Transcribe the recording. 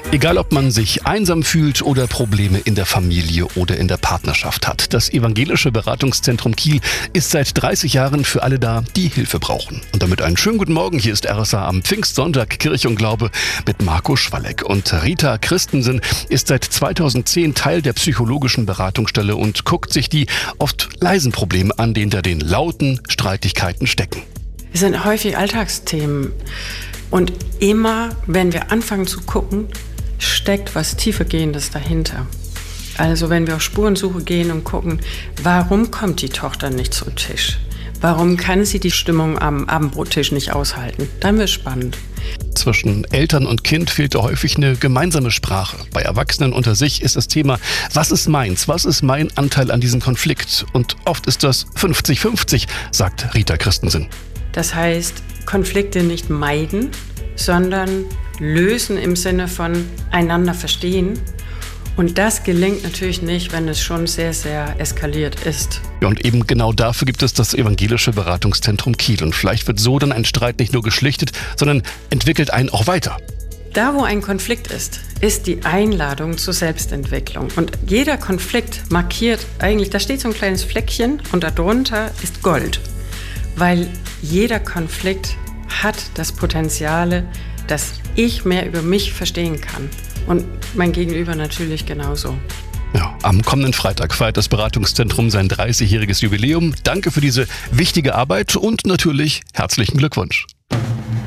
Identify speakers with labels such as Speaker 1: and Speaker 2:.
Speaker 1: Egal, ob man sich einsam fühlt oder Probleme in der Familie oder in der Partnerschaft hat. Das Evangelische Beratungszentrum Kiel ist seit 30 Jahren für alle da, die Hilfe brauchen. Und damit einen schönen guten Morgen. Hier ist RSA am Pfingstsonntag Kirche und Glaube mit Marco Schwalleck. Und Rita Christensen ist seit 2010 Teil der psychologischen Beratungsstelle und guckt sich die oft leisen Probleme an, die hinter den lauten Streitigkeiten stecken.
Speaker 2: Es sind häufig Alltagsthemen. Und immer, wenn wir anfangen zu gucken, steckt was Tiefergehendes dahinter. Also wenn wir auf Spurensuche gehen und gucken, warum kommt die Tochter nicht zum Tisch? Warum kann sie die Stimmung am Abendbrottisch nicht aushalten? Dann wird es spannend.
Speaker 1: Zwischen Eltern und Kind fehlt häufig eine gemeinsame Sprache. Bei Erwachsenen unter sich ist das Thema, was ist meins? Was ist mein Anteil an diesem Konflikt? Und oft ist das 50-50, sagt Rita Christensen.
Speaker 2: Das heißt, Konflikte nicht meiden, sondern lösen im Sinne von einander verstehen. Und das gelingt natürlich nicht, wenn es schon sehr, sehr eskaliert ist.
Speaker 1: Ja, und eben genau dafür gibt es das Evangelische Beratungszentrum Kiel. Und vielleicht wird so dann ein Streit nicht nur geschlichtet, sondern entwickelt einen auch weiter.
Speaker 2: Da, wo ein Konflikt ist die Einladung zur Selbstentwicklung. Und jeder Konflikt markiert eigentlich, da steht so ein kleines Fleckchen und darunter ist Gold. Weil jeder Konflikt hat das Potenzial, dass ich mehr über mich verstehen kann. Und mein Gegenüber natürlich genauso.
Speaker 1: Ja, am kommenden Freitag feiert das Beratungszentrum sein 30-jähriges Jubiläum. Danke für diese wichtige Arbeit und natürlich herzlichen Glückwunsch.